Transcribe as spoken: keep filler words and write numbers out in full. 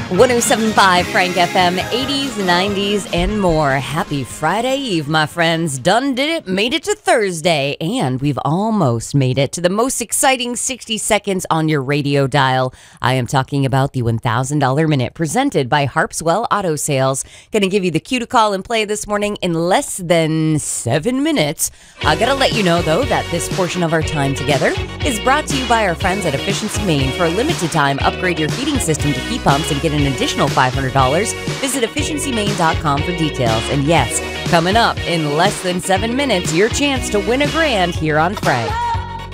one oh seven point five Frank F M, eighties, nineties, and more. Happy Friday Eve, my friends. Done did it, made it to Thursday, and we've almost made it to the most exciting sixty seconds on your radio dial. I am talking about the one thousand dollars Minute presented by Harpswell Auto Sales. Going to give you the cue to call and play this morning in less than seven minutes. I got to let you know, though, that this portion of our time together is brought to you by our friends at Efficiency Maine. For a limited time, upgrade your heating system to heat pumps and get an additional five hundred dollars. Visit efficiency maine dot com for details. And yes, coming up in less than seven minutes, your chance to win a grand here on Frank.